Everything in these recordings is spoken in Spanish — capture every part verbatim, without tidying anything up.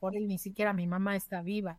por él, ni siquiera mi mamá está viva.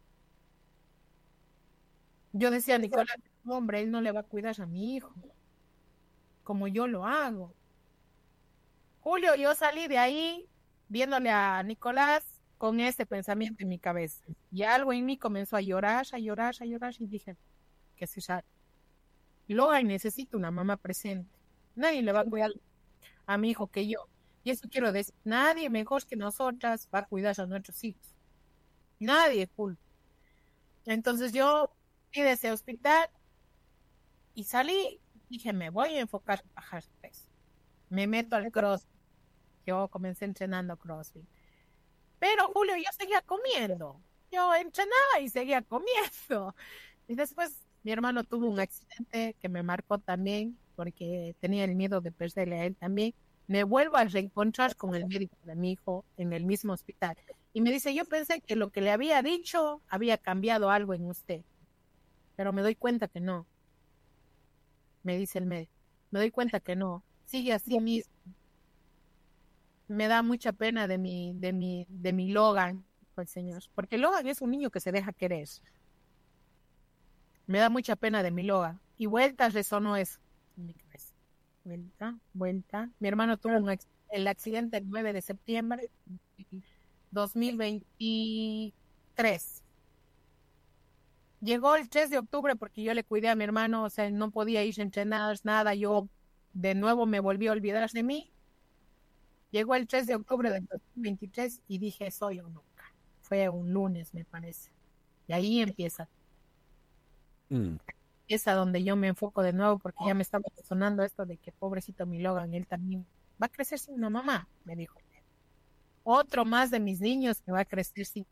Yo decía, Nicolás, hombre, él no le va a cuidar a mi hijo, como yo lo hago. Julio, yo salí de ahí viéndole a Nicolás con ese pensamiento en mi cabeza. Y algo en mí comenzó a llorar, a llorar, a llorar, y dije, que se sale. Logan necesita una mamá presente. Nadie le va a cuidar a mi hijo que yo. Y eso quiero decir, nadie mejor que nosotras va a cuidar a nuestros hijos. Nadie, Julio. Entonces yo fui de ese hospital y salí. Dije, me voy a enfocar en bajar peso. Me meto al CrossFit. Yo comencé entrenando CrossFit. Pero Julio, yo seguía comiendo. Yo entrenaba y seguía comiendo. Y después mi hermano tuvo un accidente que me marcó también porque tenía el miedo de perderle a él también. Me vuelvo a reencontrar con el médico de mi hijo en el mismo hospital. Y me dice, yo pensé que lo que le había dicho había cambiado algo en usted. Pero me doy cuenta que no. Me dice el médico. Me doy cuenta que no. Sigue así mismo. Me da mucha pena de mi, de mi, de mi Logan, pues señor. Porque Logan es un niño que se deja querer. Me da mucha pena de mi Logan. Y vuelta resonó eso en mi cabeza. Vuelta, vuelta. Mi hermano tuvo un, el accidente el nueve de septiembre de dos mil veintitrés. Llegó el tres de octubre porque yo le cuidé a mi hermano, o sea, no podía ir a entrenar, nada. Yo de nuevo me volví a olvidar de mí. Llegó el tres de octubre del dos mil veintitrés y dije, soy o nunca. Fue un lunes, me parece. Y ahí empieza. Mm. Es a donde yo me enfoco de nuevo porque ya me estaba sonando esto de que pobrecito mi Logan, él también va a crecer sin una mamá, me dijo. Otro más de mis niños que va a crecer sin.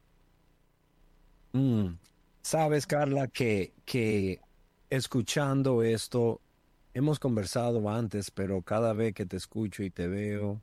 Mm. Sabes, Carla, que, que escuchando esto, hemos conversado antes, pero cada vez que te escucho y te veo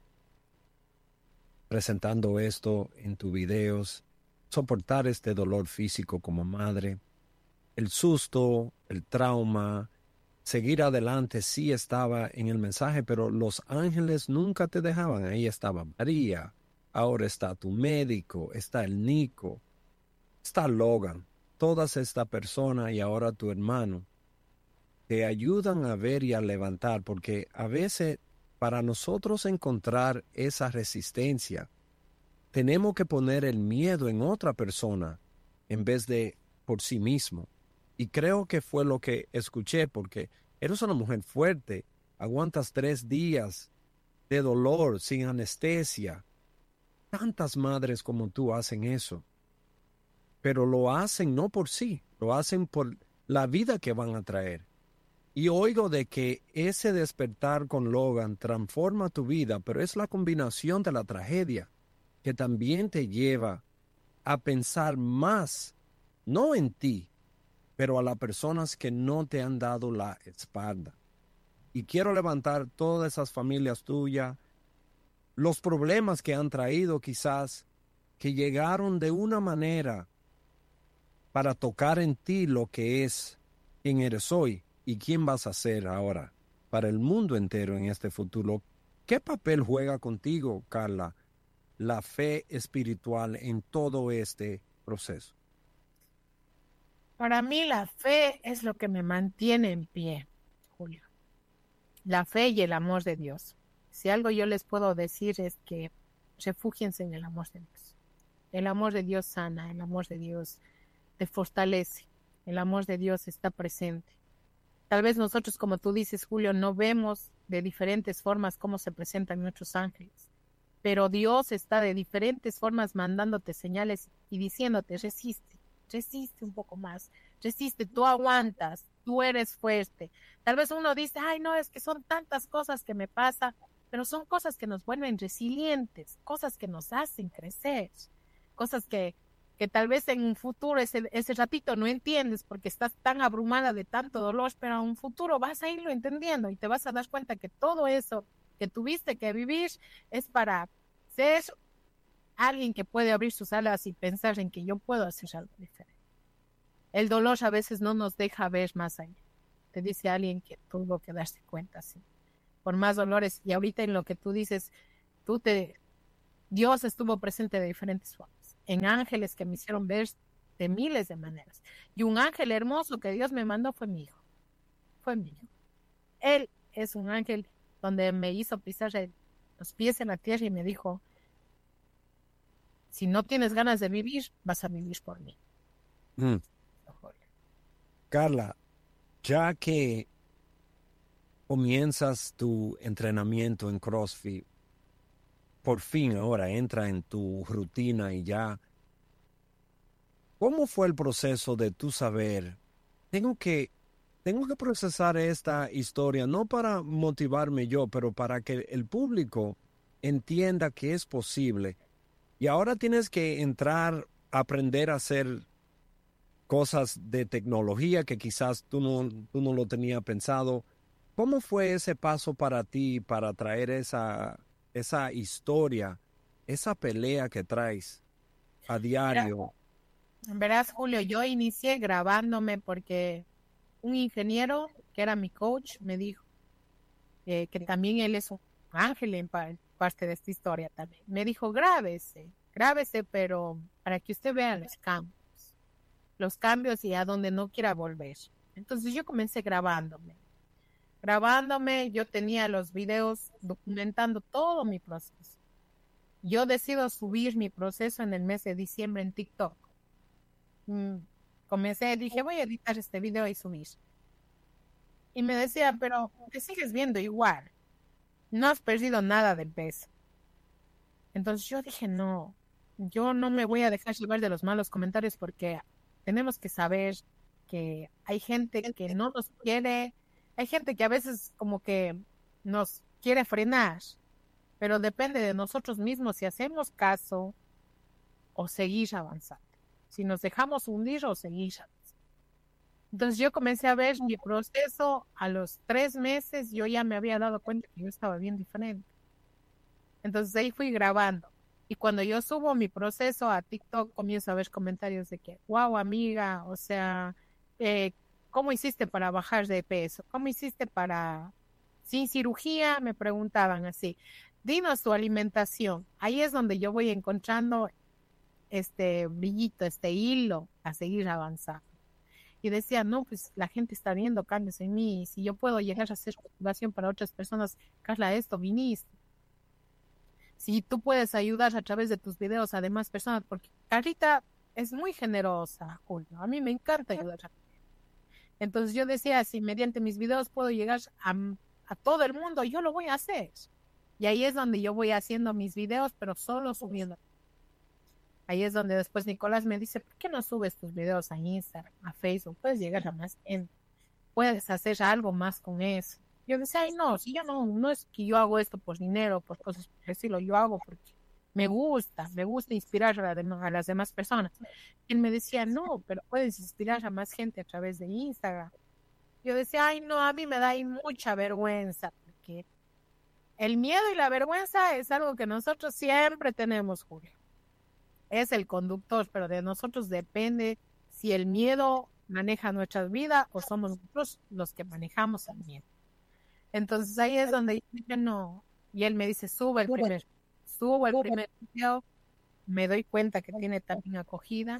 presentando esto en tus videos, soportar este dolor físico como madre, el susto, el trauma, seguir adelante sí estaba en el mensaje, pero los ángeles nunca te dejaban. Ahí estaba María, ahora está tu médico, está el Nico, está Logan, todas estas personas y ahora tu hermano te ayudan a ver y a levantar, porque a veces para nosotros encontrar esa resistencia, tenemos que poner el miedo en otra persona en vez de por sí mismo. Y creo que fue lo que escuché, porque eres una mujer fuerte, aguantas tres días de dolor sin anestesia. Tantas madres como tú hacen eso, pero lo hacen no por sí, lo hacen por la vida que van a traer. Y oigo de que ese despertar con Logan transforma tu vida, pero es la combinación de la tragedia que también te lleva a pensar más, no en ti, pero a las personas que no te han dado la espalda. Y quiero levantar todas esas familias tuyas, los problemas que han traído quizás, que llegaron de una manera para tocar en ti lo que es quién eres hoy y quién vas a ser ahora para el mundo entero en este futuro. ¿Qué papel juega contigo, Carla, la fe espiritual en todo este proceso? Para mí la fe es lo que me mantiene en pie, Julio. La fe y el amor de Dios. Si algo yo les puedo decir es que refúgiense en el amor de Dios. El amor de Dios sana, el amor de Dios te fortalece, el amor de Dios está presente. Tal vez nosotros, como tú dices, Julio, no vemos de diferentes formas cómo se presentan nuestros ángeles, pero Dios está de diferentes formas mandándote señales y diciéndote, resiste, resiste un poco más, resiste, tú aguantas, tú eres fuerte. Tal vez uno dice, ay, no, es que son tantas cosas que me pasan, pero son cosas que nos vuelven resilientes, cosas que nos hacen crecer, cosas que, que tal vez en un futuro, ese, ese ratito no entiendes porque estás tan abrumada de tanto dolor, pero en un futuro vas a irlo entendiendo y te vas a dar cuenta que todo eso que tuviste que vivir es para ser alguien que puede abrir sus alas y pensar en que yo puedo hacer algo diferente. El dolor a veces no nos deja ver más allá. Te dice alguien que tuvo que darse cuenta, sí. Por más dolores, y ahorita en lo que tú dices, tú te, Dios estuvo presente de diferentes formas. en ángeles que me hicieron ver de miles de maneras. Y un ángel hermoso que Dios me mandó fue mi hijo, fue mi hijo. Él es un ángel donde me hizo pisar los pies en la tierra y me dijo, si no tienes ganas de vivir, vas a vivir por mí. Mm. Carla, ya que comienzas tu entrenamiento en CrossFit, por fin ahora entra en tu rutina y ya, ¿cómo fue el proceso de tu saber? Tengo que, tengo que procesar esta historia, no para motivarme yo, pero para que el público entienda que es posible. Y ahora tienes que entrar a aprender a hacer cosas de tecnología que quizás tú no, tú no lo tenías pensado. ¿Cómo fue ese paso para ti para traer esa, esa historia, esa pelea que traes a Mira, diario? verás, Julio, yo inicié grabándome porque un ingeniero que era mi coach me dijo eh, que también él es un ángel en pa- parte de esta historia también. Me dijo, grábese, grábese, pero para que usted vea los cambios, los cambios y a donde no quiera volver. Entonces yo comencé grabándome, grabándome, yo tenía los videos documentando todo mi proceso. Yo decido subir mi proceso en el mes de diciembre en TikTok. Mm, Comencé, dije, voy a editar este video y subir. Y me decía, pero te sigues viendo igual, no has perdido nada de peso. Entonces yo dije, no, yo no me voy a dejar llevar de los malos comentarios porque tenemos que saber que hay gente que no nos quiere, hay gente que a veces como que nos quiere frenar, pero depende de nosotros mismos si hacemos caso o seguir avanzando, si nos dejamos hundir o seguir avanzando. Entonces yo comencé a ver mi proceso, a los tres meses yo ya me había dado cuenta que yo estaba bien diferente. Entonces ahí fui grabando. Y cuando yo subo mi proceso a TikTok, comienzo a ver comentarios de que, wow, amiga, o sea, eh, ¿cómo hiciste para bajar de peso? ¿Cómo hiciste para, sin cirugía? Me preguntaban así. Dinos tu alimentación. Ahí es donde yo voy encontrando este brillito, este hilo a seguir avanzando. Y decía, no, pues la gente está viendo cambios en mí. Si yo puedo llegar a hacer motivación para otras personas, Carla, esto viniste. Si tú puedes ayudar a través de tus videos a demás personas, porque Carlita es muy generosa, Julio. A mí me encanta ayudar. A... Entonces yo decía, si mediante mis videos puedo llegar a, a todo el mundo, yo lo voy a hacer. Y ahí es donde yo voy haciendo mis videos, pero solo subiendo. Ahí es donde después Nicolás me dice, ¿por qué no subes tus videos a Instagram, a Facebook? Puedes llegar a más gente, puedes hacer algo más con eso. Yo decía, ay, no, si yo no, no es que yo hago esto por dinero, por cosas por decirlo, yo hago porque me gusta, me gusta inspirar a, la, a las demás personas. Y él me decía, no, pero puedes inspirar a más gente a través de Instagram. Yo decía, ay, no, a mí me da mucha vergüenza, porque el miedo y la vergüenza es algo que nosotros siempre tenemos, Julio. Es el conductor, pero de nosotros depende si el miedo maneja nuestras vidas o somos nosotros los que manejamos el miedo. Entonces ahí es donde yo no, y él me dice, sube el primer, subo el primer video, me doy cuenta que tiene también acogida,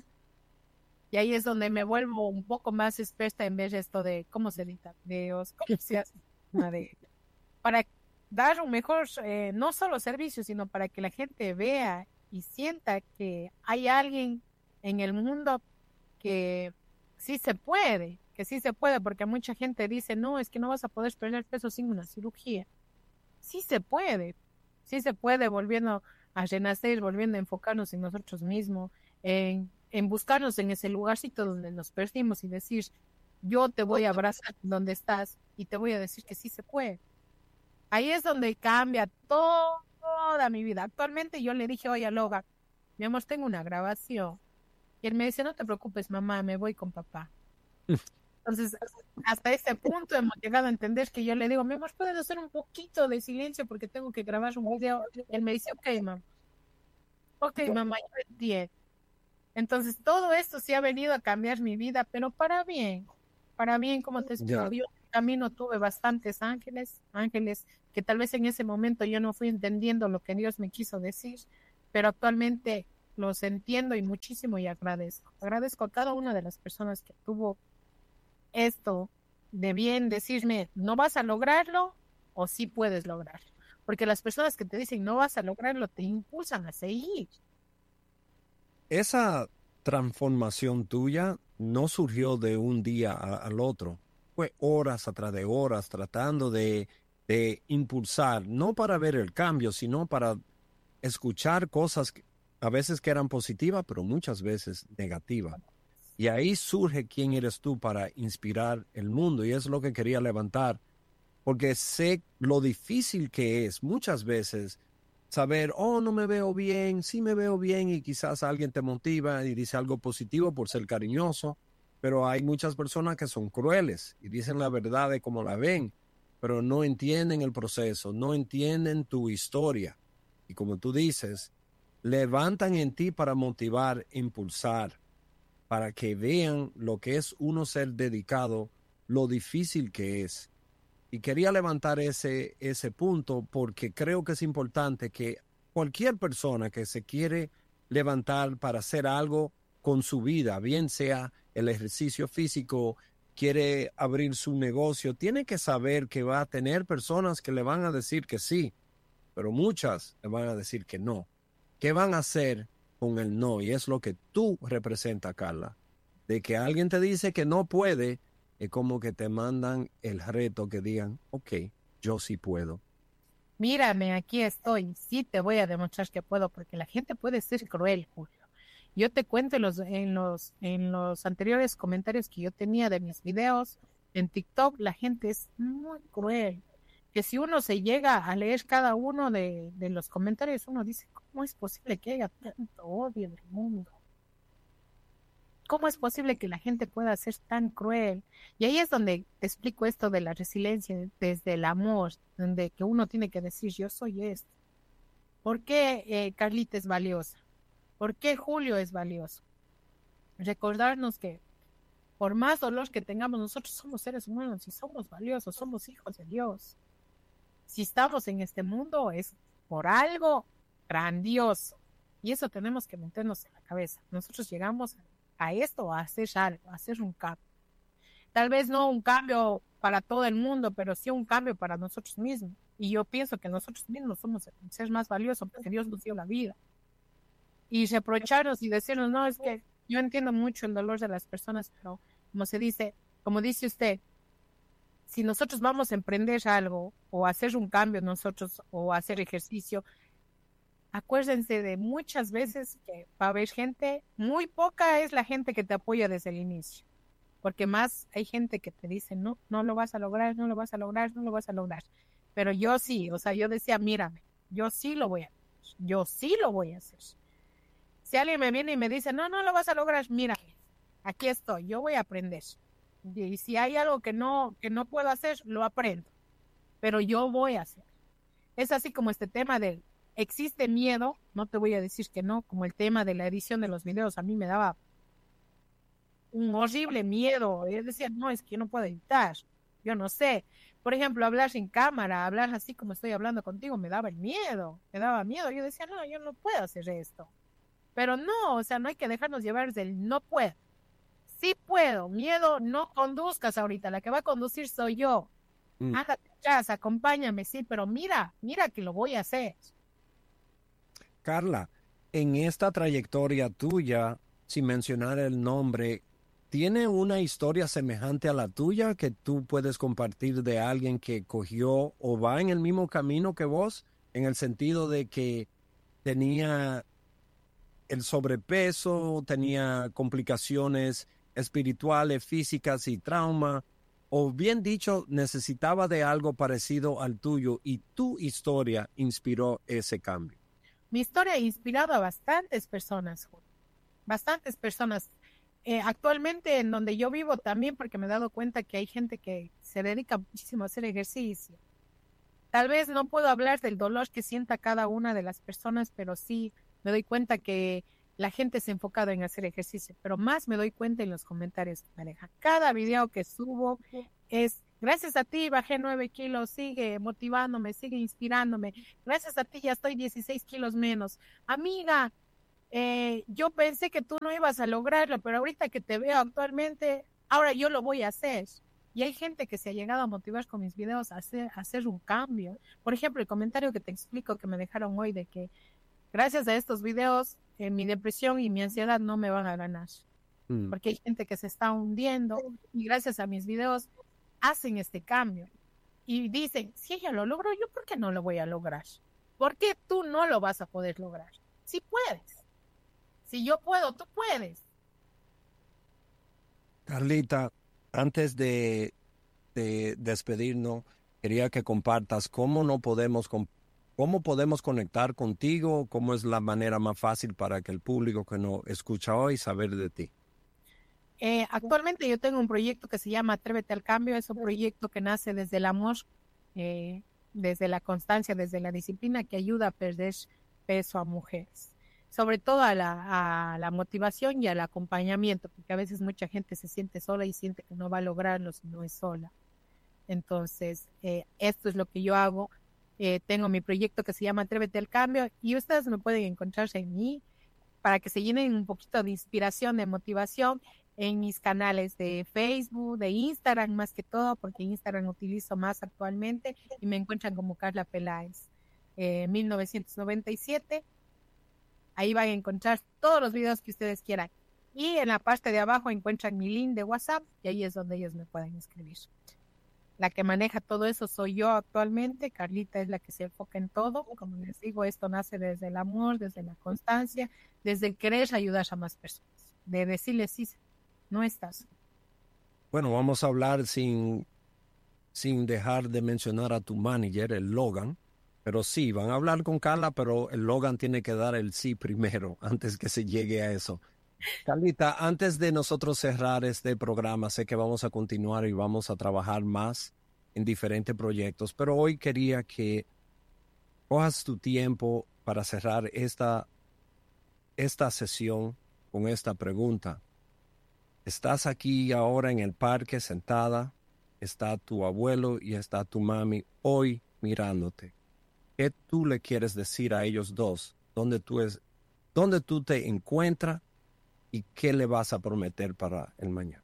y ahí es donde me vuelvo un poco más experta en ver esto de cómo se edita videos, cómo se hace una de, para dar un mejor, eh, no solo servicio, sino para que la gente vea y sienta que hay alguien en el mundo que sí se puede, que sí se puede, porque mucha gente dice, no, es que no vas a poder perder peso sin una cirugía. Sí se puede, sí se puede volviendo a renacer, volviendo a enfocarnos en nosotros mismos, en, en buscarnos en ese lugarcito donde nos perdimos y decir, yo te voy a abrazar donde estás y te voy a decir que sí se puede. Ahí es donde cambia todo, toda mi vida. Actualmente yo le dije, oye, Loga, mi amor, tengo una grabación. Y él me dice, no te preocupes, mamá, me voy con papá. Entonces, hasta ese punto hemos llegado a entender que yo le digo, mi amor, ¿puedes hacer un poquito de silencio porque tengo que grabar un video? Y él me dice, ok, mamá. Ok, mamá, yo entiendo. Entonces, todo esto sí ha venido a cambiar mi vida, pero para bien. Para bien, como te explico, Ya. yo en el camino tuve bastantes ángeles, ángeles que tal vez en ese momento yo no fui entendiendo lo que Dios me quiso decir, pero actualmente los entiendo y muchísimo y agradezco. Agradezco a cada una de las personas que tuvo esto de bien decirme, no vas a lograrlo o sí puedes lograrlo. Porque las personas que te dicen no vas a lograrlo te impulsan a seguir. Esa transformación tuya no surgió de un día a- al otro. Fue horas atrás de horas tratando de, de impulsar, no para ver el cambio, sino para escuchar cosas que- a veces que eran positivas, pero muchas veces negativas. Y ahí surge quién eres tú para inspirar el mundo. Y es lo que quería levantar, porque sé lo difícil que es muchas veces saber, oh, no me veo bien, sí me veo bien, y quizás alguien te motiva y dice algo positivo por ser cariñoso, pero hay muchas personas que son crueles y dicen la verdad de cómo la ven, pero no entienden el proceso, no entienden tu historia. Y como tú dices, levantan en ti para motivar, impulsar, para que vean lo que es uno ser dedicado, lo difícil que es. Y quería levantar ese, ese punto porque creo que es importante que cualquier persona que se quiere levantar para hacer algo con su vida, bien sea el ejercicio físico, quiere abrir su negocio, tiene que saber que va a tener personas que le van a decir que sí, pero muchas le van a decir que no. ¿Qué van a hacer con el no? Y es lo que tú representas, Carla. De que alguien te dice que no puede, es como que te mandan el reto que digan, ok, yo sí puedo. Mírame, aquí estoy. Sí te voy a demostrar que puedo, porque la gente puede ser cruel, Julio. Yo te cuento en los, en los, en los anteriores comentarios que yo tenía de mis videos en TikTok, la gente es muy cruel. Que si uno se llega a leer cada uno de, de los comentarios, uno dice, ¿cómo es posible que haya tanto odio en el mundo? ¿Cómo es posible que la gente pueda ser tan cruel? Y ahí es donde te explico esto de la resiliencia desde el amor, donde que uno tiene que decir, yo soy esto. ¿Por qué eh, Carlita es valiosa? ¿Por qué Julio es valioso? Recordarnos que por más dolor que tengamos, nosotros somos seres humanos y somos valiosos, somos hijos de Dios. Si estamos en este mundo es por algo grandioso. Y eso tenemos que meternos en la cabeza. Nosotros llegamos a esto, a hacer algo, a hacer un cambio. Tal vez no un cambio para todo el mundo, pero sí un cambio para nosotros mismos. Y yo pienso que nosotros mismos somos el ser más valioso porque Dios nos dio la vida. Y reprocharnos y decirnos, no, es que yo entiendo mucho el dolor de las personas, pero como se dice, como dice usted, si nosotros vamos a emprender algo o hacer un cambio nosotros o hacer ejercicio, acuérdense de muchas veces que va a haber gente, muy poca es la gente que te apoya desde el inicio, porque más hay gente que te dice, no, no lo vas a lograr, no lo vas a lograr, no lo vas a lograr. Pero yo sí, o sea, yo decía, mírame, yo sí lo voy a hacer, yo sí lo voy a hacer. Si alguien me viene y me dice, no, no lo vas a lograr, mira, aquí estoy, yo voy a aprender. Y si hay algo que no, que no puedo hacer, lo aprendo, pero yo voy a hacer. Es así como este tema de, existe miedo, no te voy a decir que no, como el tema de la edición de los videos, a mí me daba un horrible miedo. Yo decía, no, es que yo no puedo editar, yo no sé. Por ejemplo, hablar sin cámara, hablar así como estoy hablando contigo, me daba el miedo, me daba miedo. Yo decía, no, yo no puedo hacer esto. Pero no, o sea, no hay que dejarnos llevar del no puedo. Sí puedo, miedo, no conduzcas ahorita, la que va a conducir soy yo. Mm. Ándate atrás, acompáñame, sí, pero mira, mira que lo voy a hacer. Carla, en esta trayectoria tuya, sin mencionar el nombre, ¿tiene una historia semejante a la tuya que tú puedes compartir de alguien que cogió o va en el mismo camino que vos, en el sentido de que tenía el sobrepeso, tenía complicaciones espirituales, físicas y trauma, o bien dicho, necesitaba de algo parecido al tuyo y tu historia inspiró ese cambio? Mi historia ha inspirado a bastantes personas, bastantes personas. Eh, actualmente en donde yo vivo también, porque me he dado cuenta que hay gente que se dedica muchísimo a hacer ejercicio. Tal vez no puedo hablar del dolor que sienta cada una de las personas, pero sí me doy cuenta que la gente se ha enfocado en hacer ejercicio, pero más me doy cuenta en los comentarios que me dejan. Cada video que subo es, gracias a ti bajé nueve kilos, sigue motivándome, sigue inspirándome. Gracias a ti ya estoy dieciséis kilos menos. Amiga, eh, yo pensé que tú no ibas a lograrlo, pero ahorita que te veo actualmente, ahora yo lo voy a hacer. Y hay gente que se ha llegado a motivar con mis videos a hacer, a hacer un cambio. Por ejemplo, el comentario que te explico que me dejaron hoy de que gracias a estos videos, eh, mi depresión y mi ansiedad no me van a ganar. Mm. Porque hay gente que se está hundiendo y gracias a mis videos hacen este cambio. Y dicen, si ella lo logró, ¿yo por qué no lo voy a lograr? ¿Por qué tú no lo vas a poder lograr? Si puedes. Si yo puedo, tú puedes. Carlita, antes de, de despedirnos, quería que compartas cómo no podemos, cómo podemos conectar contigo, cómo es la manera más fácil para que el público que nos escucha hoy saber de ti. Eh, actualmente yo tengo un proyecto que se llama Atrévete al Cambio. Es un proyecto que nace desde el amor, eh, desde la constancia, desde la disciplina, que ayuda a perder peso a mujeres. Sobre todo a la, a la motivación y al acompañamiento, porque a veces mucha gente se siente sola y siente que no va a lograrlo si no es sola. Entonces, eh, esto es lo que yo hago. Eh, tengo mi proyecto que se llama Atrévete al Cambio y ustedes me pueden encontrarse en mí para que se llenen un poquito de inspiración, de motivación en mis canales de Facebook, de Instagram más que todo, porque Instagram utilizo más actualmente y me encuentran como Carla Peláez, eh, mil novecientos noventa y siete. Ahí van a encontrar todos los videos que ustedes quieran. Y en la parte de abajo encuentran mi link de WhatsApp y ahí es donde ellos me pueden escribir. La que maneja todo eso soy yo actualmente. Carlita es la que se enfoca en todo. Como les digo, esto nace desde el amor, desde la constancia, desde el querer ayudar a más personas. De decirles, sí, no estás. Bueno, vamos a hablar sin, sin dejar de mencionar a tu manager, el Logan. Pero sí, van a hablar con Carla, pero el Logan tiene que dar el sí primero, antes que se llegue a eso. Carlita, antes de nosotros cerrar este programa, sé que vamos a continuar y vamos a trabajar más en diferentes proyectos, pero hoy quería que cojas tu tiempo para cerrar esta, esta sesión con esta pregunta. Estás aquí ahora en el parque sentada, está tu abuelo y está tu mami hoy mirándote. ¿Qué tú le quieres decir a ellos dos? ¿Dónde tú, es, dónde tú te encuentras y qué le vas a prometer para el mañana?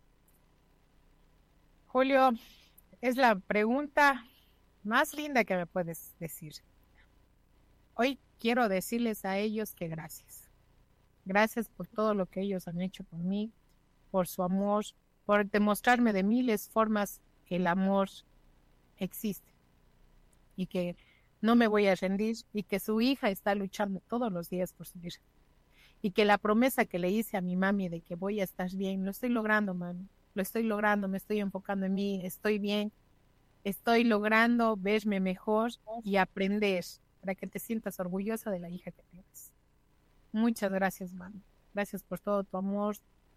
Julio, es la pregunta más linda que me puedes decir. Hoy quiero decirles a ellos que gracias. Gracias por todo lo que ellos han hecho por mí, por su amor, por demostrarme de miles formas que el amor existe y que no me voy a rendir y que su hija está luchando todos los días por su vida. Y que la promesa que le hice a mi mami de que voy a estar bien, lo estoy logrando, mami. Lo estoy logrando, me estoy enfocando en mí, estoy bien. Estoy logrando verme mejor y aprender para que te sientas orgullosa de la hija que tienes. Muchas gracias, mami. Gracias por todo tu amor.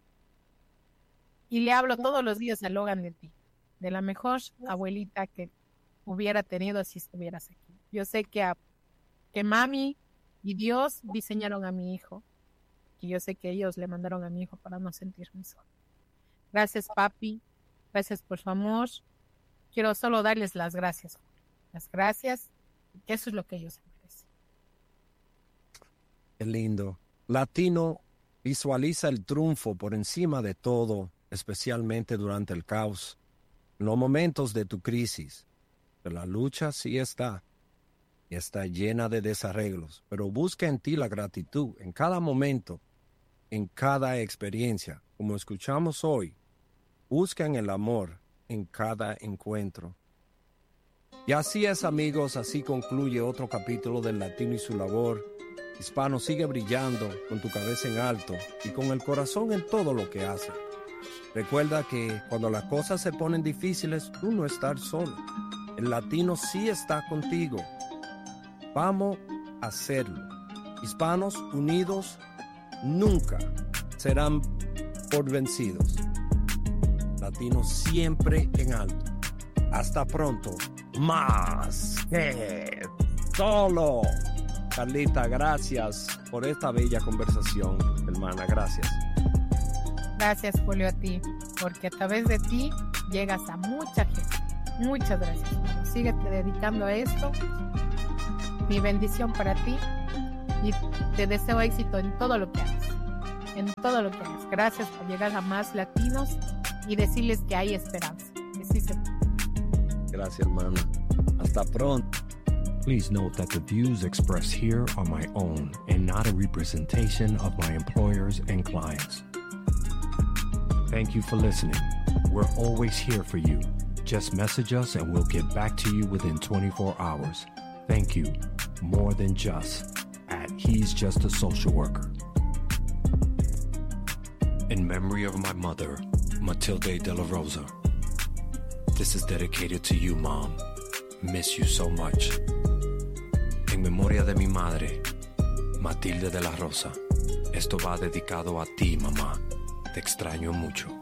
Y le hablo todos los días a Logan de ti, de la mejor abuelita que hubiera tenido si estuvieras aquí. Yo sé que, a, que mami y Dios diseñaron a mi hijo. Y yo sé que ellos le mandaron a mi hijo para no sentirme solo. Gracias, papi. Gracias por su amor. Quiero solo darles las gracias. Las gracias. Que eso es lo que ellos merecen. Qué lindo. Latino visualiza el triunfo por encima de todo, especialmente durante el caos. En los momentos de tu crisis. La lucha sí está. Y está llena de desarreglos, pero busca en ti la gratitud en cada momento, en cada experiencia. Como escuchamos hoy, busca en el amor en cada encuentro. Y así es, amigos, así concluye otro capítulo del Latino y su labor. Hispano, sigue brillando con tu cabeza en alto y con el corazón en todo lo que hace. Recuerda que cuando las cosas se ponen difíciles, tú no estás solo. El Latino sí está contigo. Vamos a hacerlo. Hispanos unidos nunca serán por vencidos. Latinos siempre en alto. Hasta pronto. Más que solo. Carlita, gracias por esta bella conversación, hermana. Gracias. Gracias, Julio, a ti. Porque a través de ti llegas a mucha gente. Muchas gracias. Síguete dedicando a esto. Mi bendición para ti y te deseo éxito en todo lo que hagas, en todo lo que hagas. Gracias por llegar a más latinos y decirles que hay esperanza, que sí se puede. Gracias, hermana. Hasta pronto. Please note that the views expressed here are my own and not a representation of my employers and clients. Thank you for listening. We're always here for you. Just message us and we'll get back to you within twenty-four hours. Thank you, more than just, at He's Just a Social Worker. In memory of my mother, Matilde de la Rosa. This is dedicated to you, Mom. Miss you so much. En memoria de mi madre, Matilde de la Rosa. Esto va dedicado a ti, mamá. Te extraño mucho.